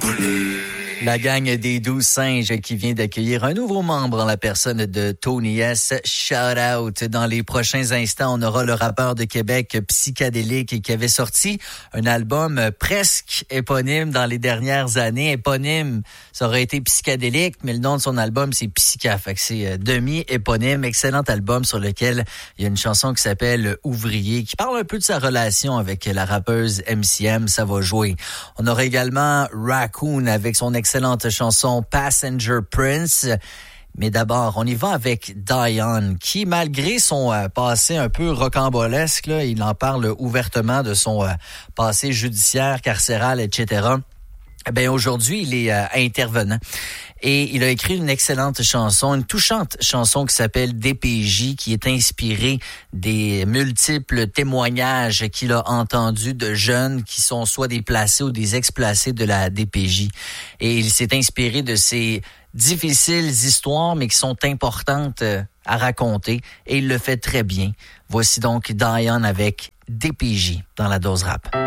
La gang des 12 singes qui vient d'accueillir un nouveau membre en la personne de Tony S. Shout out. Dans les prochains instants, on aura le rappeur de Québec Psychadélique qui avait sorti un album presque éponyme dans les dernières années. Éponyme, ça aurait été Psychadélique, mais le nom de son album, c'est Psycha. Fait que c'est demi-éponyme. Excellent album sur lequel il y a une chanson qui s'appelle Ouvrier, qui parle un peu de sa relation avec la rappeuse MCM. Ça va jouer. On aura également Raccoon avec son excellente chanson Passenger Prince. Mais d'abord, on y va avec Dion, qui, malgré son passé un peu rocambolesque, là, il en parle ouvertement de son passé judiciaire, carcéral, etc. Ben aujourd'hui, il est intervenant. Et il a écrit une excellente chanson, une touchante chanson qui s'appelle DPJ, qui est inspirée des multiples témoignages qu'il a entendus de jeunes qui sont soit des placés ou des ex-placés de la DPJ. Et il s'est inspiré de ces difficiles histoires, mais qui sont importantes à raconter. Et il le fait très bien. Voici donc Dion avec DPJ dans la dose rap.